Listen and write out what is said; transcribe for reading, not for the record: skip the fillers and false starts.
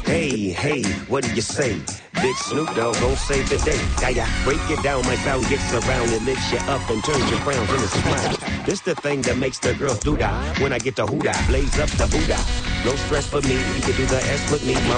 Hey, hey, what do you say? Big Snoop Dogg gon' save the day. Yeah, break it down, my sound gets around and lifts you up and turns your frowns into smiles. This the thing that makes the girls do that. When I get the hoo-dah, blaze up the Buddha. No stress for me, you can do the S with me. My